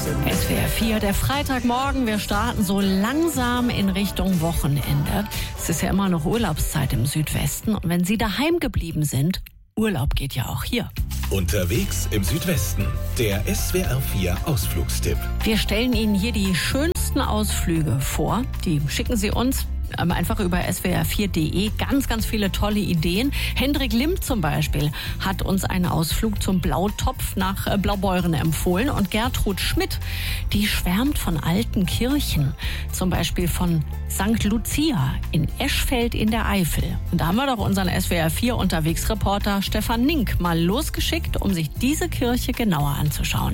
SWR 4, der Freitagmorgen. Wir starten so langsam in Richtung Wochenende. Es ist ja immer noch Urlaubszeit im Südwesten. Und wenn Sie daheim geblieben sind, Urlaub geht ja auch hier. Unterwegs im Südwesten, der SWR 4 Ausflugstipp. Wir stellen Ihnen hier die schönsten Ausflüge vor. Die schicken Sie uns einfach über swr4.de. Ganz viele tolle Ideen. Hendrik Limm zum Beispiel hat uns einen Ausflug zum Blautopf nach Blaubeuren empfohlen. Und Gertrud Schmidt, die schwärmt von alten Kirchen. Zum Beispiel von St. Lucia in Eschfeld in der Eifel. Und da haben wir doch unseren SWR4 Unterwegsreporter Stefan Nink mal losgeschickt, um sich diese Kirche genauer anzuschauen.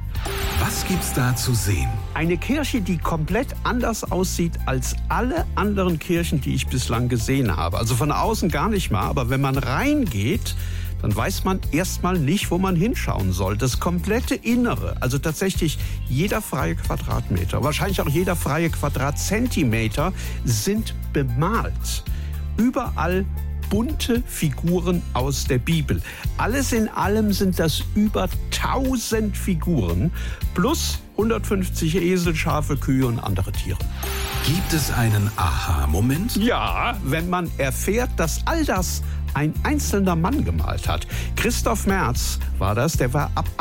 Was gibt's da zu sehen? Eine Kirche, die komplett anders aussieht als alle anderen Kirchen, die ich bislang gesehen habe. Also von außen gar nicht mal, aber wenn man reingeht, dann weiß man erstmal nicht, wo man hinschauen soll. Das komplette Innere, also tatsächlich jeder freie Quadratmeter, wahrscheinlich auch jeder freie Quadratzentimeter, sind bemalt. Überall bunte Figuren aus der Bibel. Alles in allem sind das über 1000 Figuren plus 150 Esel, Schafe, Kühe und andere Tiere. Gibt es einen Aha-Moment? Ja, wenn man erfährt, dass all das ein einzelner Mann gemalt hat. Christoph Merz war das, der war ab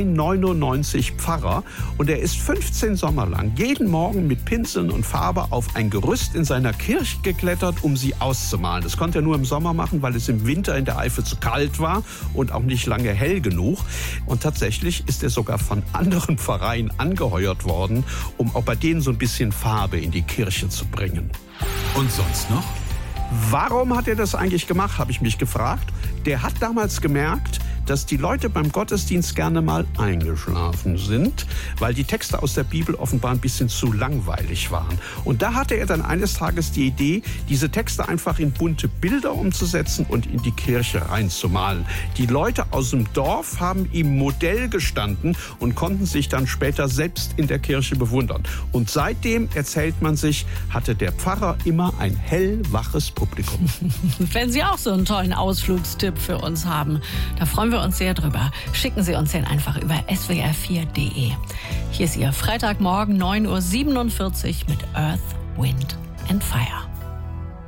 1899 Pfarrer und er ist 15 Sommer lang jeden Morgen mit Pinseln und Farbe auf ein Gerüst in seiner Kirche geklettert, um sie auszumalen. Das konnte er nur im Sommer machen, weil es im Winter in der Eifel zu kalt war und auch nicht lange hell genug. Und tatsächlich ist er sogar von anderen Pfarreien angeheuert worden, um auch bei denen so ein bisschen Farbe in die Kirche zu bringen. Und sonst noch? Warum hat er das eigentlich gemacht, habe ich mich gefragt. Der hat damals gemerkt, dass die Leute beim Gottesdienst gerne mal eingeschlafen sind, weil die Texte aus der Bibel offenbar ein bisschen zu langweilig waren. Und da hatte er dann eines Tages die Idee, diese Texte einfach in bunte Bilder umzusetzen und in die Kirche reinzumalen. Die Leute aus dem Dorf haben ihm Modell gestanden und konnten sich dann später selbst in der Kirche bewundern. Und seitdem, erzählt man sich, hatte der Pfarrer immer ein hellwaches Publikum. Wenn Sie auch so einen tollen Ausflugstipp für uns haben, da freuen wir uns sehr drüber. Schicken Sie uns den einfach über swr4.de. Hier ist Ihr Freitagmorgen 9:47 Uhr mit Earth, Wind and Fire.